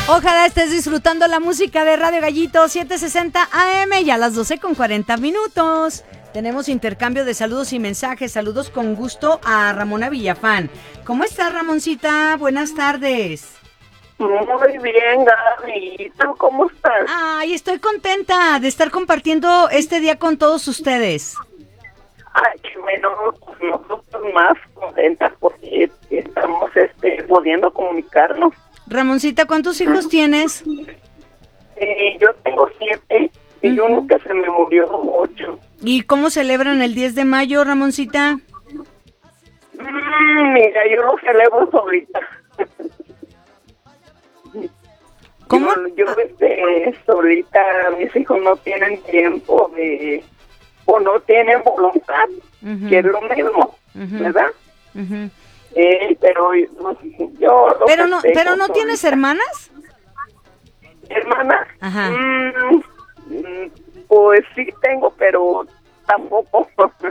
Ojalá estés disfrutando la música de Radio Gallito 760 AM y a las 12:40. Tenemos intercambio de saludos y mensajes. Saludos con gusto a Ramona Villafán. ¿Cómo estás, Ramoncita? Buenas tardes. Muy bien, Gaby. ¿Y tú cómo estás? Ay, estoy contenta de estar compartiendo este día con todos ustedes. Ay, qué bueno, nosotros más contentas porque estamos pudiendo comunicarnos. Ramoncita, ¿cuántos hijos tienes? Yo tengo 7 y uno que se me murió 8. ¿Y cómo celebran el 10 de mayo, Ramoncita? Mira, yo lo celebro solita. ¿Cómo? Yo solita, mis hijos no tienen tiempo o no tienen voluntad, que es lo mismo, ¿verdad? Pero yo... ¿Pero no tienes hermanas? ¿Hermanas? Ajá. Pues sí tengo, pero tampoco.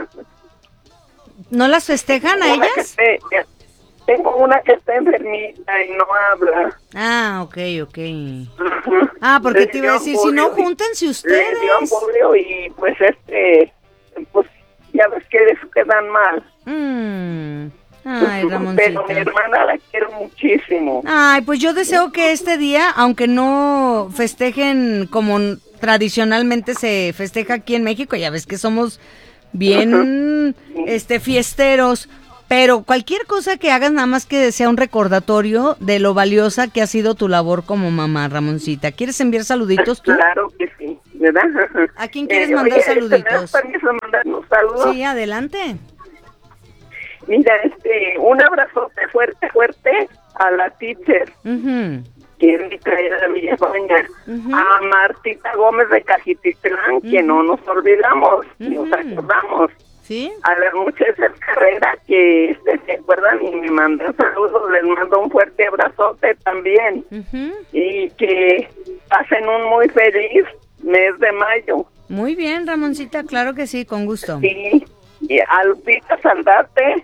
¿No las festejan a ellas? Tengo una que está enfermita y no habla. Ah, ok. Ah, porque te iba a decir, si no, júntense ustedes. Le dio polio y pues pues ya ves que les quedan mal. Ay, Ramoncita. Pero mi hermana la quiero muchísimo. Ay, pues yo deseo que este día, aunque no festejen como tradicionalmente se festeja aquí en México, ya ves que somos bien fiesteros, pero cualquier cosa que hagas nada más que sea un recordatorio de lo valiosa que ha sido tu labor como mamá, Ramoncita. ¿Quieres enviar saluditos tú? Claro que sí, ¿verdad? ¿A quién quieres mandar saluditos? ¿Me das permiso de mandar un saludo? Sí, adelante. Mira, un abrazote fuerte a la teacher, que es mi traída de Villafaña, a Martita Gómez de Cajititlán, que no nos olvidamos, nos acordamos. ¿Sí? A las muchachas Carrera que se acuerdan y me mandan saludos, les mando un fuerte abrazote también. Y que pasen un muy feliz mes de mayo. Muy bien, Ramoncita, claro que sí, con gusto. Sí, y a Lupita Saldate.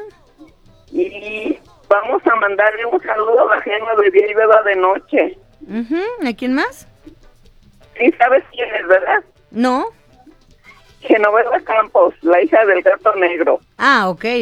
Y vamos a mandarle un saludo a la gente de día y beba de noche. ¿A quién más? Sí, ¿sabes quién es, verdad? No. Genoveva Campos, la hija del gato negro. Ah, ok.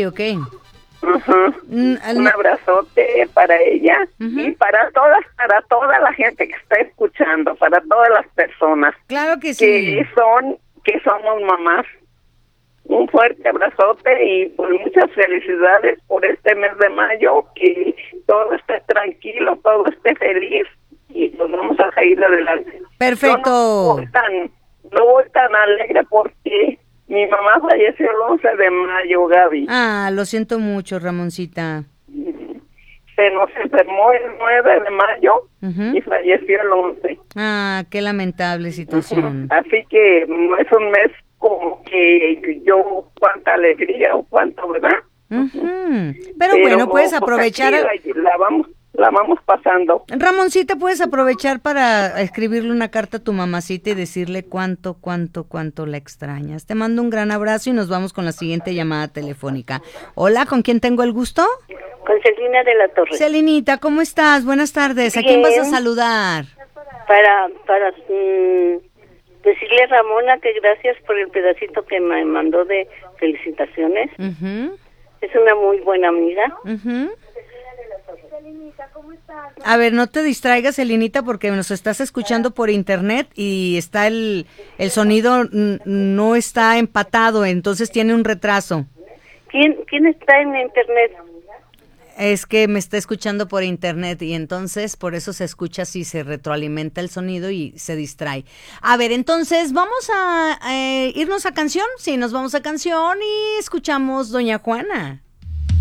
Un abrazote para ella y para toda la gente que está escuchando, para todas las personas. Claro que sí. Que somos mamás. Un fuerte abrazote y pues muchas felicidades por este mes de mayo, que todo esté tranquilo, todo esté feliz y nos vamos a ir adelante. Perfecto. No voy tan alegre porque mi mamá falleció el 11 de mayo, Gaby. Ah, lo siento mucho, Ramoncita. Se nos enfermó el 9 de mayo y falleció el 11. Ah, qué lamentable situación. Así que no es un mes como que cuánta alegría o cuánto, ¿verdad? Pero bueno, puedes aprovechar. La vamos pasando. Ramoncita, puedes aprovechar para escribirle una carta a tu mamacita y decirle cuánto la extrañas. Te mando un gran abrazo y nos vamos con la siguiente llamada telefónica. Hola, ¿con quién tengo el gusto? Con Celina de la Torre. Celinita, ¿cómo estás? Buenas tardes. ¿A quién vas a saludar? Para decirle a Ramona que gracias por el pedacito que me mandó de felicitaciones. Es una muy buena amiga. ¿Cómo estás? A ver, no te distraigas, Celinita, porque nos estás escuchando por internet y está el sonido no está empatado, entonces tiene un retraso. ¿Quién está en internet? Es que me está escuchando por internet y entonces por eso se escucha así, se retroalimenta el sonido y se distrae. A ver, entonces vamos a irnos a canción. Sí, nos vamos a canción y escuchamos Doña Juana.